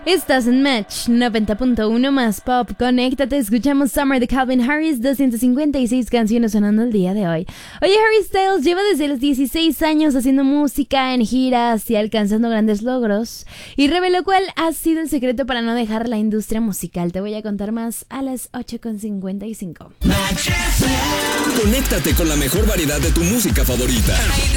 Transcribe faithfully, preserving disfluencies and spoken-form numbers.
Estás en Match noventa punto uno más Pop. Conéctate, escuchamos Summer de Calvin Harris, doscientas cincuenta y seis canciones sonando el día de hoy. Oye, Harry Styles lleva desde los dieciséis años haciendo música en giras y alcanzando grandes logros, y reveló cuál ha sido el secreto para no dejar la industria musical. Te voy a contar más a las ocho con cincuenta y cinco. Conéctate con la mejor variedad de tu música favorita.